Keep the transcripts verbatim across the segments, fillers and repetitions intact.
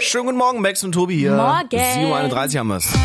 Schönen guten Morgen, Max und Tobi hier. Morgen. sieben Uhr einunddreißig haben wir's.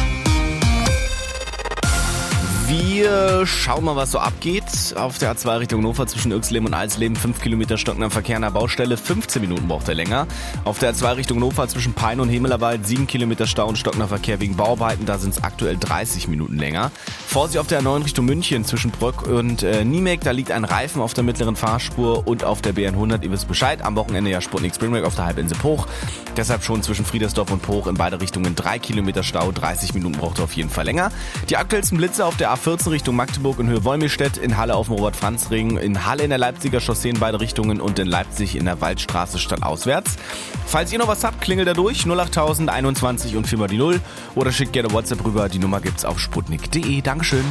Wir schauen mal, was so abgeht. Auf der A zwei Richtung Hannover zwischen Irxleben und Alsleben fünf Kilometer stockender Verkehr an der Baustelle. fünfzehn Minuten braucht er länger. Auf der A zwei Richtung Hannover zwischen Peine und Hemelerwald sieben Kilometer Stau und stockender Verkehr wegen Bauarbeiten. Da sind es aktuell dreißig Minuten länger. Vorsicht auf der A neun Richtung München zwischen Bröck und äh, Niemek. Da liegt ein Reifen auf der mittleren Fahrspur und auf der B N hundert. Ihr wisst Bescheid. Am Wochenende ja Sputnik Spring Break auf der Halbinsel Poch. Deshalb schon zwischen Friedersdorf und Poch in beide Richtungen drei Kilometer Stau. dreißig Minuten braucht er auf jeden Fall länger. Die aktuellsten Blitze auf der A vierzehn Richtung Magdeburg in Höhe Wolmirstedt, in Halle auf dem Robert-Franz-Ring, in Halle in der Leipziger Chaussee in beide Richtungen und in Leipzig in der Waldstraße stadtauswärts. Falls ihr noch was habt, klingelt da durch null acht tausend einundzwanzig und viermal die null oder schickt gerne WhatsApp rüber. Die Nummer gibt's auf sputnik punkt de. Dankeschön.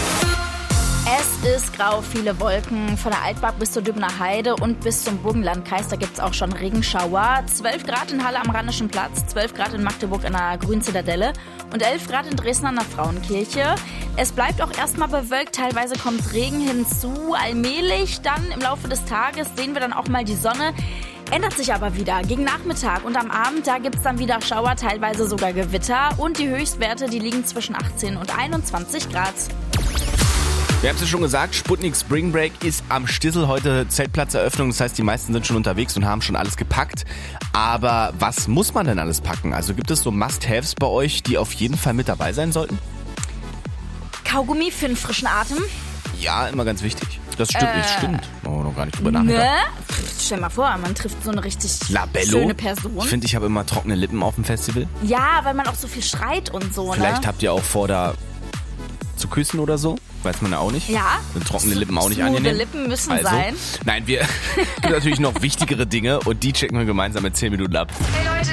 Es ist grau, viele Wolken. Von der Altmark bis zur Dübner Heide und bis zum Burgenlandkreis. Da gibt es auch schon Regenschauer. zwölf Grad in Halle am Rheinischen Platz, zwölf Grad in Magdeburg an der Grünen Zitadelle und elf Grad in Dresden an der Frauenkirche. Es bleibt auch erstmal bewölkt. Teilweise kommt Regen hinzu. Allmählich dann im Laufe des Tages sehen wir dann auch mal die Sonne. Ändert sich aber wieder. Gegen Nachmittag und am Abend, da gibt es dann wieder Schauer, teilweise sogar Gewitter. Und die Höchstwerte, die liegen zwischen achtzehn und einundzwanzig Grad. Wir haben es ja schon gesagt, Sputnik Spring Break ist am Stissel heute Zeltplatzeröffnung. Das heißt, die meisten sind schon unterwegs und haben schon alles gepackt. Aber was muss man denn alles packen? Also gibt es so Must-Haves bei euch, die auf jeden Fall mit dabei sein sollten? Kaugummi für einen frischen Atem. Ja, immer ganz wichtig. Das stimmt, Äh, nicht stimmt. Oh, noch gar nicht drüber nachgedacht. Ne? Pff, stell mal vor, man trifft so eine richtig Labello. schöne Person. Ich finde, ich habe immer trockene Lippen auf dem Festival. Ja, weil man auch so viel schreit und so, Vielleicht ne? habt ihr auch vor, da zu küssen oder so. Weiß man ja auch nicht. Ja. Sind trockene Lippen auch nicht Smoothe angenehm. Lippen müssen also, sein. Nein, wir gibt natürlich noch wichtigere Dinge und die checken wir gemeinsam in zehn Minuten ab. Hey Leute.